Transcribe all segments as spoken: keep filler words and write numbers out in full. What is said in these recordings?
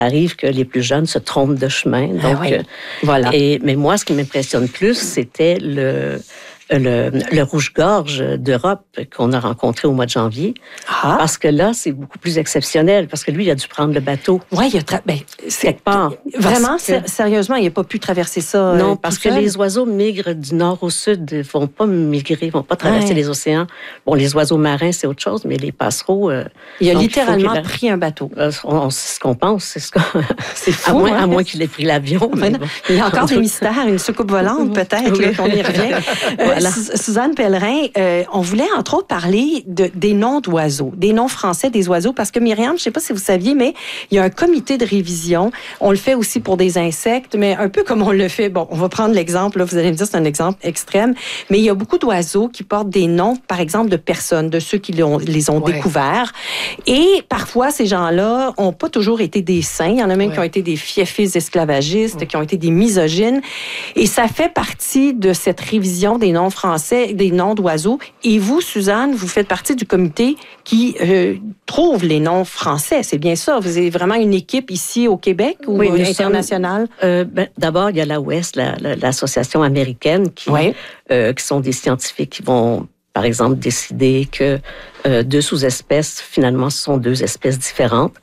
arrive que les plus jeunes se trompent de chemin. Donc, ah oui. euh, voilà. Et, mais moi, ce qui m'impressionne plus, c'était le... Le, le rouge-gorge d'Europe qu'on a rencontré au mois de janvier. Ah. Parce que là, c'est beaucoup plus exceptionnel, parce que lui, il a dû prendre le bateau. Oui, il a tra... ben, c'est quelque part. Vraiment, que... sérieusement, il n'a pas pu traverser ça. Non, euh, parce que seul. les oiseaux migrent du nord au sud, ne vont pas migrer, ne vont pas traverser ouais. les océans. Bon, les oiseaux marins, c'est autre chose, mais les passereaux... Euh, il a donc, littéralement il pris un bateau. Euh, on, c'est ce qu'on pense. C'est, ce qu'on... c'est fou, à moins, hein? à moins qu'il ait pris l'avion. Mais bon. Il y a encore des mystères, une soucoupe volante peut-être, oui. là, qu'on y revient. voilà. euh, Suzanne Pellerin, euh, on voulait entre autres parler de, des noms d'oiseaux, des noms français des oiseaux, parce que Myriam, je ne sais pas si vous saviez, mais il y a un comité de révision. On le fait aussi pour des insectes, mais un peu comme on le fait, bon, on va prendre l'exemple, là, vous allez me dire c'est un exemple extrême, mais il y a beaucoup d'oiseaux qui portent des noms, par exemple, de personnes, de ceux qui les ont, les ont ouais. découverts. Et parfois, ces gens-là n'ont pas toujours été des saints. Il y en a même ouais. qui ont été des fiefés esclavagistes, ouais. qui ont été des misogynes. Et ça fait partie de cette révision des noms français, des noms d'oiseaux. Et vous, Suzanne, vous faites partie du comité qui euh, trouve les noms français. C'est bien ça. Vous avez vraiment une équipe ici au Québec ou oui, internationale? Euh, ben, d'abord, il y a la W E S, la, la, l'association américaine, qui, oui. euh, qui sont des scientifiques qui vont, par exemple, décider que euh, deux sous-espèces, finalement, ce sont deux espèces différentes.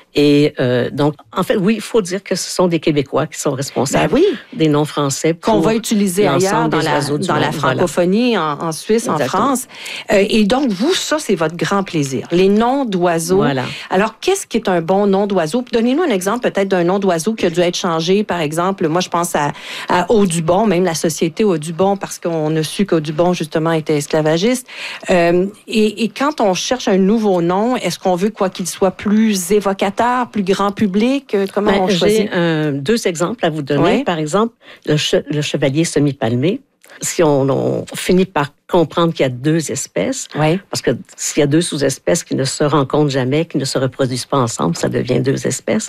Et euh, donc, en fait, oui, il faut dire que ce sont des Québécois qui sont responsables ben oui. des noms français. Qu'on va utiliser ailleurs dans, la, dans la francophonie, voilà. en, en Suisse, exactement. En France. Euh, et donc, vous, ça, c'est votre grand plaisir. Les noms d'oiseaux. Voilà. Alors, qu'est-ce qui est un bon nom d'oiseau? Donnez-nous un exemple peut-être d'un nom d'oiseau qui a dû être changé. Par exemple, moi, je pense à, à Audubon, même la société Audubon, parce qu'on a su qu'Audubon, justement, était esclavagiste. Euh, et, et quand on cherche un nouveau nom, est-ce qu'on veut quoi qu'il soit plus évocateur, plus grand public? Comment ben, on choisit? J'ai euh, deux exemples à vous donner. Oui. Par exemple, le, che- le chevalier semi-palmé. Si on, on finit par comprendre qu'il y a deux espèces, oui. parce que s'il y a deux sous-espèces qui ne se rencontrent jamais, qui ne se reproduisent pas ensemble, ça devient deux espèces.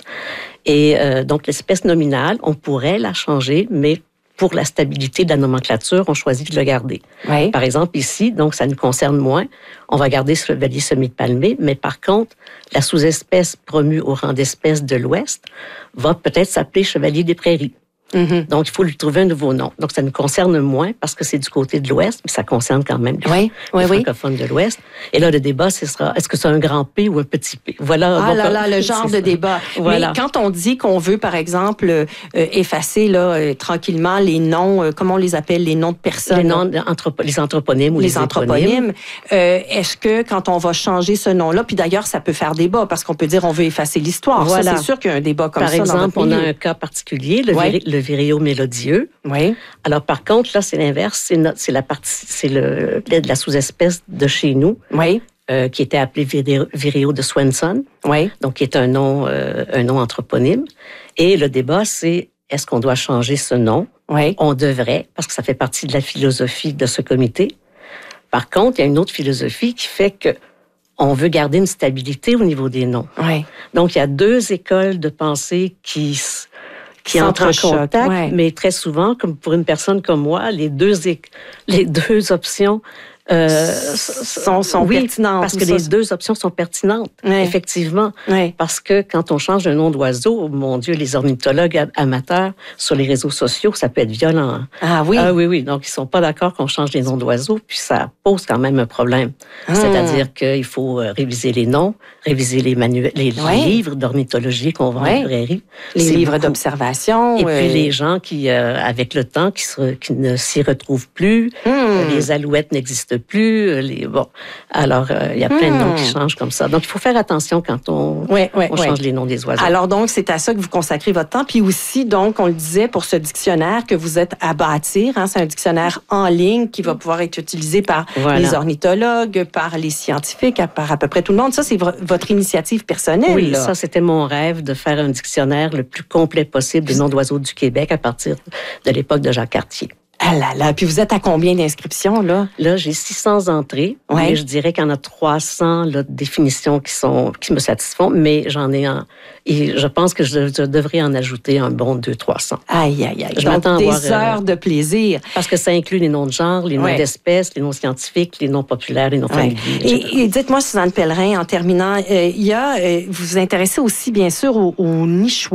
Et euh, donc, l'espèce nominale, on pourrait la changer, mais pour la stabilité de la nomenclature, on choisit de le garder. Oui. Par exemple, ici, donc ça nous concerne moins, on va garder ce chevalier semi-palmé, mais par contre, la sous-espèce promue au rang d'espèce de l'Ouest va peut-être s'appeler chevalier des prairies. Mm-hmm. Donc, il faut lui trouver un nouveau nom. Donc, ça nous concerne moins parce que c'est du côté de l'Ouest, mais ça concerne quand même les, oui, les oui, francophones oui. de l'Ouest. Et là, le débat, ce sera, est-ce que c'est un grand P ou un petit P? Voilà. Ah donc, là là, le genre de ça. Débat. Voilà. Mais quand on dit qu'on veut, par exemple, euh, effacer là, euh, tranquillement les noms, euh, comment on les appelle, les noms de personnes? Les noms, anthropo- les anthroponymes ou les, les anthroponymes. Euh, est-ce que quand on va changer ce nom-là, puis d'ailleurs, ça peut faire débat parce qu'on peut dire on veut effacer l'histoire. Voilà. Ça, c'est sûr qu'il y a un débat comme par ça. Par exemple, dans on a un cas particulier, le, ouais. viré, le viréo mélodieux. Oui. Alors, par contre, là, c'est l'inverse. C'est, notre, c'est la partie, c'est le, la sous-espèce de chez nous. Oui. Euh, qui était appelé viréo de Swenson. Oui. Donc, qui est un nom, euh, un nom anthroponyme. Et le débat, c'est est-ce qu'on doit changer ce nom? Oui. On devrait, parce que ça fait partie de la philosophie de ce comité. Par contre, il y a une autre philosophie qui fait que on veut garder une stabilité au niveau des noms. Oui. Donc, il y a deux écoles de pensée qui qui entrent en contact, ouais. mais très souvent, comme pour une personne comme moi, les deux, les deux options euh, sont, sont oui, pertinentes. Parce que ça, les ça. deux options sont pertinentes, ouais. effectivement. Ouais. Parce que quand on change un nom d'oiseau, oh, mon Dieu, les ornithologues amateurs sur les réseaux sociaux, ça peut être violent. Ah oui? Ah oui, oui. Donc, ils ne sont pas d'accord qu'on change les noms d'oiseaux, puis ça pose quand même un problème. Hum. C'est-à-dire qu'il faut réviser les noms, réviser les, manuels, les ouais. livres d'ornithologie qu'on vend ouais. en librairie. Les C'est livres beaucoup. D'observation. Et euh... puis les gens qui, euh, avec le temps, qui, se, qui ne s'y retrouvent plus, hum. euh, les alouettes n'existent plus, euh, les, bon. Alors, il euh, y a plein hum. de noms qui changent comme ça. Donc, il faut faire attention quand on, ouais, ouais, on ouais. change les noms des oiseaux. Alors, donc, c'est à ça que vous consacrez votre temps. Puis aussi, donc, on le disait, pour ce dictionnaire que vous êtes à bâtir, hein, c'est un dictionnaire en ligne qui va pouvoir être utilisé par voilà. les ornithologues, par les scientifiques, par à peu près tout le monde. Ça, c'est v- votre initiative personnelle. Oui, là. ça, c'était mon rêve de faire un dictionnaire le plus complet possible des noms d'oiseaux du Québec à partir de l'époque de Jacques Cartier. Ah là là, puis vous êtes à combien d'inscriptions, là? Là, j'ai six cents entrées, ouais. et je dirais qu'il y en a trois cents là, de définitions qui, sont, qui me satisfont, mais j'en ai un. Et je pense que je, je devrais en ajouter un bon deux cents trois cents. Aïe, aïe, aïe. Je Donc, m'attends des à voir, heures euh, de plaisir. Parce que ça inclut les noms de genre, les noms ouais. d'espèces, les noms scientifiques, les noms populaires, les noms ouais. familiers, et, et dites-moi, Suzanne Pellerin, en terminant, euh, il y a, euh, vous vous intéressez aussi, bien sûr, aux, aux nichois.